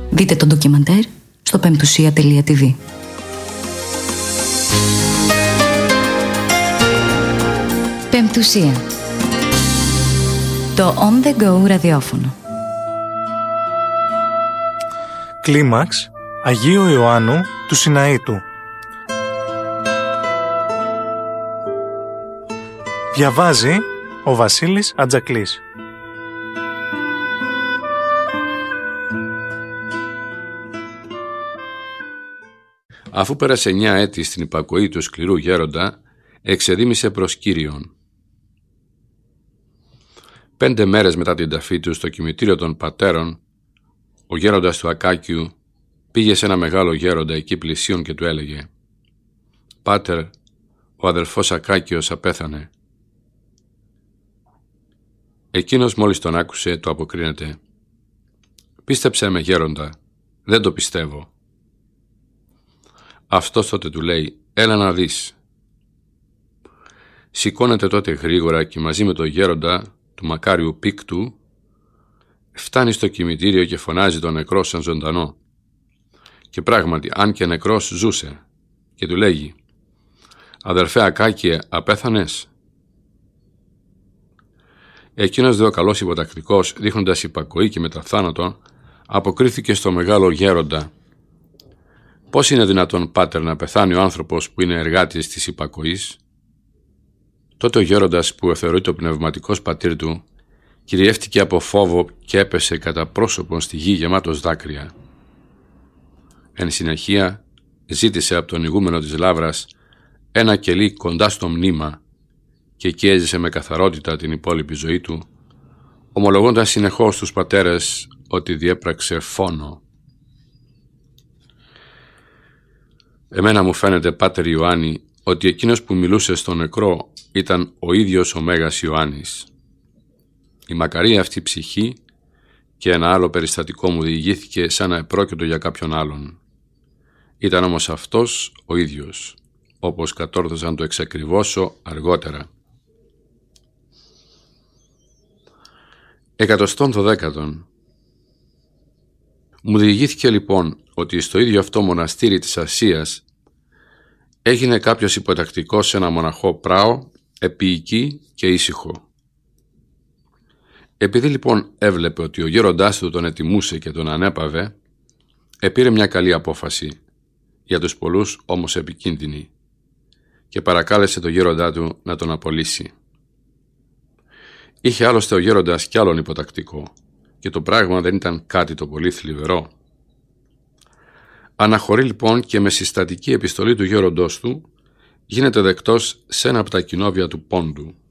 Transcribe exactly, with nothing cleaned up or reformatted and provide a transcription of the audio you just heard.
Δείτε το ντοκιμαντέρ στο πεμπτουσία τελεία τι βι. Πεμπτουσία. Το on the go ραδιόφωνο. Κλίμαξ Αγίου Ιωάννου του Σιναήτου. Διαβάζει ο Βασίλης Ατζακλής. Αφού πέρασε εννιά έτη στην υπακοή του σκληρού γέροντα, εξεδίμησε προς Κύριον. Πέντε μέρες μετά την ταφή του στο κημητήριο των πατέρων, ο γέροντας του Ακάκιου πήγε σε ένα μεγάλο γέροντα εκεί πλησίον και του έλεγε: «Πάτερ, ο αδελφός Ακάκιος απέθανε». Εκείνος μόλις τον άκουσε, το αποκρίνεται: «Πίστεψέ με, γέροντα, δεν το πιστεύω». Αυτός τότε του λέει: «Έλα να δεις». Σηκώνεται τότε γρήγορα και μαζί με τον γέροντα του μακάριου πίκτου φτάνει στο κημητήριο και φωνάζει τον νεκρό σαν ζωντανό. Και πράγματι, αν και νεκρός, ζούσε και του λέγει: «Αδερφέ Ακάκιε, απέθανες?» Εκείνος δε ο καλός υποτακτικός, δείχνοντας υπακοή και μεταθάνατο, αποκρίθηκε στο μεγάλο γέροντα: «Πώς είναι δυνατόν, πάτερ, να πεθάνει ο άνθρωπος που είναι εργάτης της υπακοής?» Τότε ο γέροντας, που θεωρείται ο πνευματικός πατήρ του, κυριεύτηκε από φόβο και έπεσε κατά πρόσωπον στη γη γεμάτος δάκρυα. Εν συνεχεία ζήτησε από τον ηγούμενο της Λαύρας ένα κελί κοντά στο μνήμα και εκεί έζησε με καθαρότητα την υπόλοιπη ζωή του, ομολογώντας συνεχώς στους πατέρες ότι διέπραξε φόνο. Εμένα μου φαίνεται, πάτερ Ιωάννη, ότι εκείνος που μιλούσε στον νεκρό ήταν ο ίδιος ο Μέγας Ιωάννης. Η μακαρή αυτή ψυχή και ένα άλλο περιστατικό μου διηγήθηκε σαν να επρόκειτο για κάποιον άλλον. Ήταν όμως αυτός ο ίδιος, όπως κατόρθωσα να το εξακριβώσω αργότερα. Εκατοστόν το δέκατον. Μου διηγήθηκε λοιπόν ότι στο ίδιο αυτό μοναστήρι της Ασίας έγινε κάποιος υποτακτικός σε ένα μοναχό πράο, επίοικη και ήσυχο. Επειδή λοιπόν έβλεπε ότι ο γέροντάς του τον ετιμούσε και τον ανέπαβε, επήρε μια καλή απόφαση, για τους πολλούς όμως επικίνδυνη, και παρακάλεσε τον γέροντά του να τον απολύσει. Είχε άλλωστε ο γέροντας κι άλλον υποτακτικό, και το πράγμα δεν ήταν κάτι το πολύ θλιβερό. Αναχωρεί λοιπόν και με συστατική επιστολή του γέροντός του γίνεται δεκτός σε ένα από τα κοινόβια του Πόντου.